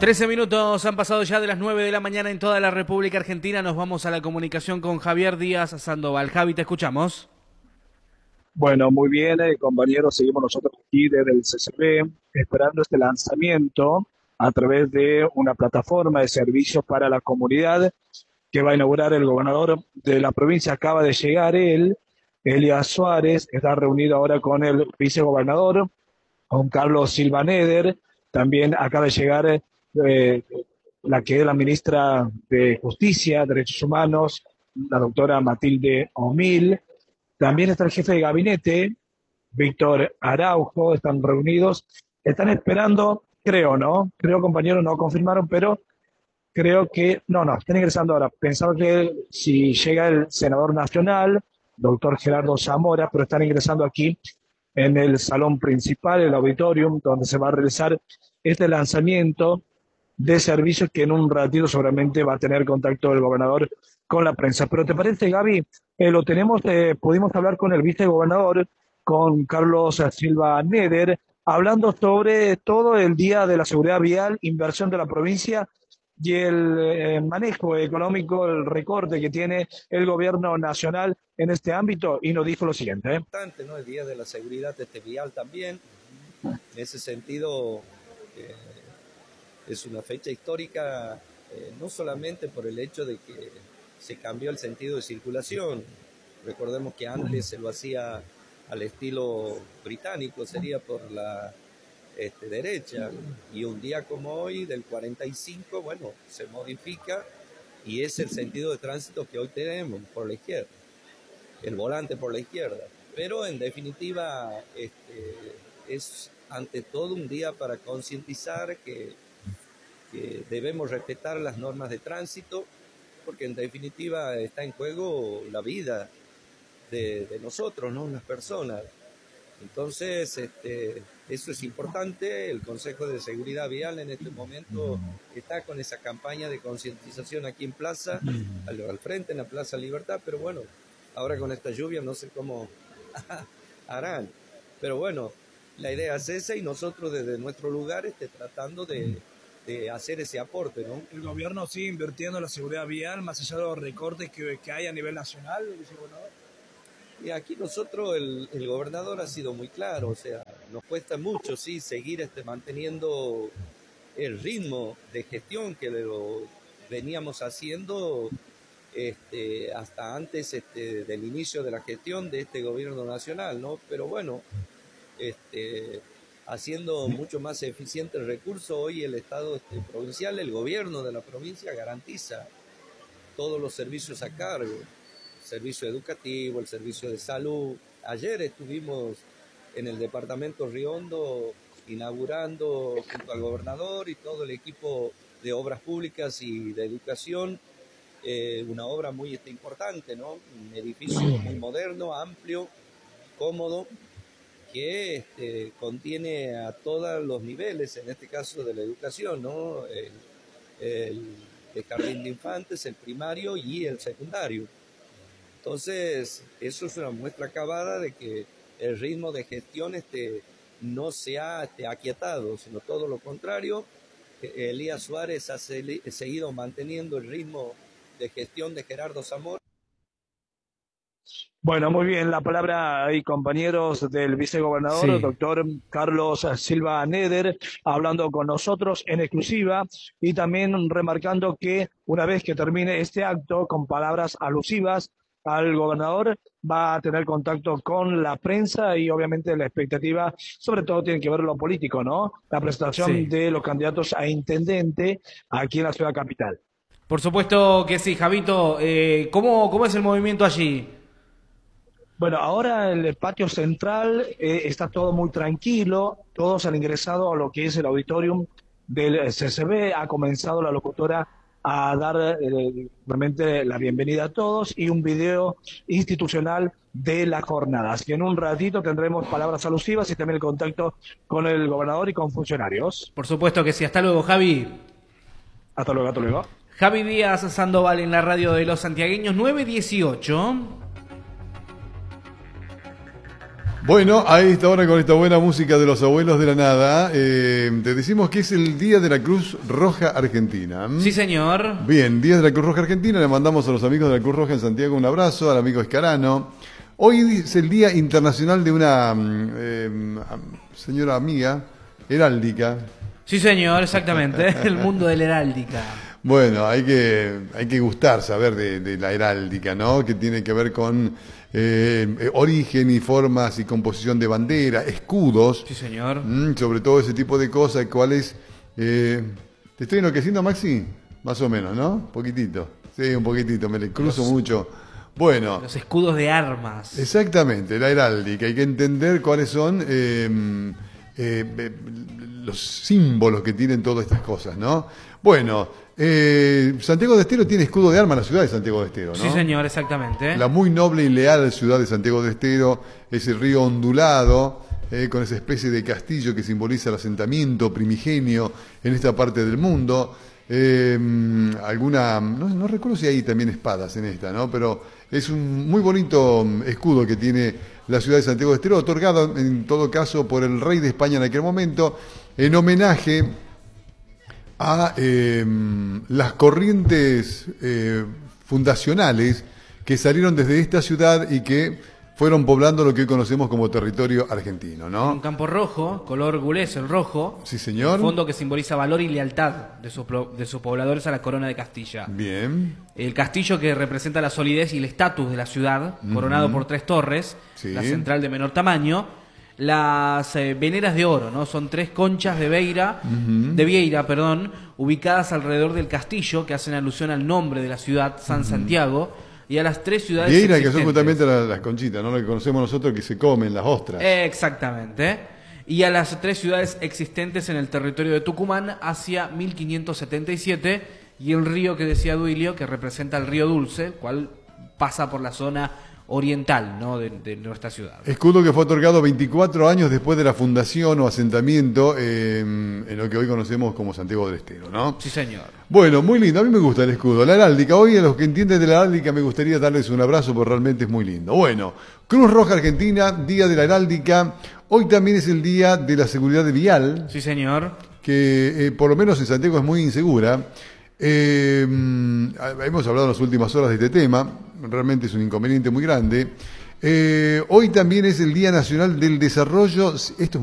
13 minutos han pasado ya de las 9 de la mañana en toda la República Argentina. Nos vamos a la comunicación con Javier Díaz Sandoval. Javi, te escuchamos. Bueno, muy bien, compañeros, seguimos nosotros aquí desde el CCP esperando este lanzamiento a través de una plataforma de servicios para la comunidad que va a inaugurar el gobernador de la provincia. Acaba de llegar él, Elías Suárez, está reunido ahora con el vicegobernador, con Carlos Silva Neder. También acaba de llegar la que es la ministra de Justicia, Derechos Humanos, la doctora Matilde Omil. También está el jefe de gabinete, Víctor Araujo, están reunidos, están esperando, creo, ¿no? Creo, compañeros, no confirmaron, pero creo que, no, están ingresando ahora. Pensaba que si llega el senador nacional, doctor Gerardo Zamora, pero están ingresando aquí en el salón principal, el auditorium, donde se va a realizar este lanzamiento de servicios que en un ratito seguramente va a tener contacto el gobernador con la prensa. Pero ¿te parece, Gaby? Pudimos hablar con el vicegobernador, con Carlos Silva Neder, hablando sobre todo el Día de la Seguridad Vial, inversión de la provincia y el manejo económico, el recorte que tiene el gobierno nacional en este ámbito, y nos dijo lo siguiente. Importante, ¿no? El Día de la Seguridad Vial también. En ese sentido, es una fecha histórica, no solamente por el hecho de que se cambió el sentido de circulación. Recordemos que antes se lo hacía al estilo británico, sería por la derecha, y un día como hoy, del 45, bueno, se modifica y es el sentido de tránsito que hoy tenemos, por la izquierda, el volante por la izquierda. Pero en definitiva es ante todo un día para concientizar que debemos respetar las normas de tránsito, porque en definitiva está en juego la vida de nosotros, ¿no? Las personas. Entonces, eso es importante. El Consejo de Seguridad Vial en este momento está con esa campaña de concientización aquí en Plaza, al frente, en la Plaza Libertad, pero bueno, ahora con esta lluvia no sé cómo harán. Pero bueno, la idea es esa y nosotros desde nuestro lugar tratando de hacer ese aporte, ¿no? ¿El gobierno sigue invirtiendo en la seguridad vial más allá de los recortes que hay a nivel nacional, vicegobernador? Y aquí nosotros, el gobernador ha sido muy claro, o sea, nos cuesta mucho, sí, seguir manteniendo el ritmo de gestión que lo veníamos haciendo hasta antes del inicio de la gestión de este gobierno nacional, ¿no? Pero bueno, haciendo mucho más eficiente el recurso, hoy el Estado provincial, el gobierno de la provincia garantiza todos los servicios a cargo, el servicio educativo, el servicio de salud. Ayer estuvimos en el departamento Riondo inaugurando junto al gobernador y todo el equipo de obras públicas y de educación, una obra muy importante, ¿no? Un edificio muy moderno, amplio, cómodo, que contiene a todos los niveles, en este caso de la educación, ¿no? El jardín de infantes, el primario y el secundario. Entonces, eso es una muestra acabada de que el ritmo de gestión no se ha aquietado, sino todo lo contrario. Elías Suárez ha seguido manteniendo el ritmo de gestión de Gerardo Zamora. Bueno, muy bien, la palabra ahí, compañeros del vicegobernador, Sí. doctor Carlos Silva Neder, hablando con nosotros en exclusiva y también remarcando que una vez que termine este acto, con palabras alusivas al gobernador, va a tener contacto con la prensa y obviamente la expectativa, sobre todo tiene que ver lo político, ¿no? La presentación de los candidatos a intendente aquí en la ciudad capital. Por supuesto que sí, Javito. ¿Cómo es el movimiento allí? Bueno, ahora en el patio central está todo muy tranquilo, todos han ingresado a lo que es el auditorium del CCB, ha comenzado la locutora a dar realmente la bienvenida a todos y un video institucional de la jornada. Así que en un ratito tendremos palabras alusivas y también el contacto con el gobernador y con funcionarios. Por supuesto que sí. Hasta luego, Javi. Hasta luego, hasta luego. Javi Díaz Sandoval en la radio de los santiagueños, 9:18. Bueno, a esta hora con esta buena música de los abuelos de la nada, te decimos que es el Día de la Cruz Roja Argentina. Sí, señor. Bien, Día de la Cruz Roja Argentina, le mandamos a los amigos de la Cruz Roja en Santiago un abrazo, al amigo Escarano. Hoy es el Día Internacional de una señora amiga, heráldica. Sí, señor, exactamente. El mundo de la heráldica. Bueno, hay que gustar saber de la heráldica, ¿no? Que tiene que ver con origen y formas y composición de bandera, escudos. Sí, señor. Sobre todo ese tipo de cosas, cuáles... ¿Te estoy enloqueciendo, Maxi? Más o menos, ¿no? Un poquitito. Sí, un poquitito, me le cruzo mucho. Bueno. Los escudos de armas. Exactamente, la heráldica. Hay que entender cuáles son los símbolos que tienen todas estas cosas, ¿no? Bueno, Santiago de Estero tiene escudo de armas, la ciudad de Santiago de Estero, ¿no? Sí, señor, exactamente. La muy noble y leal ciudad de Santiago de Estero, ese río ondulado, con esa especie de castillo que simboliza el asentamiento primigenio en esta parte del mundo. No recuerdo si hay también espadas en esta, ¿no? Pero es un muy bonito escudo que tiene la ciudad de Santiago de Estero, otorgado en todo caso por el rey de España en aquel momento, en homenaje a las corrientes fundacionales que salieron desde esta ciudad y que fueron poblando lo que hoy conocemos como territorio argentino, ¿no? Un campo rojo, color gules, el rojo. Sí, señor. Un fondo que simboliza valor y lealtad de sus pobladores a la corona de Castilla. Bien. El castillo que representa la solidez y el estatus de la ciudad, coronado por 3 torres, Sí. la central de menor tamaño. Las veneras de oro, ¿no? Son 3 conchas de Vieira, ubicadas alrededor del castillo, que hacen alusión al nombre de la ciudad, San Santiago, y a las 3 ciudades Vieira, que existentes. son justamente las conchitas, ¿no? Lo que conocemos nosotros que se comen, las ostras. Exactamente. Y a las 3 ciudades existentes en el territorio de Tucumán hacia 1577, y el río que decía Duilio, que representa el río Dulce, cual pasa por la zona oriental, ¿no? de nuestra ciudad. Escudo que fue otorgado 24 años después de la fundación o asentamiento en lo que hoy conocemos como Santiago del Estero, ¿no? Sí, señor. Bueno, muy lindo, a mí me gusta el escudo. La heráldica, hoy a los que entienden de la heráldica me gustaría darles un abrazo porque realmente es muy lindo. Bueno, Cruz Roja Argentina, Día de la Heráldica. Hoy también es el Día de la Seguridad Vial, Sí, señor. que por lo menos en Santiago es muy insegura. Hemos hablado en las últimas horas de este tema, realmente es un inconveniente muy grande. Hoy también es el Día Nacional del Desarrollo, esto es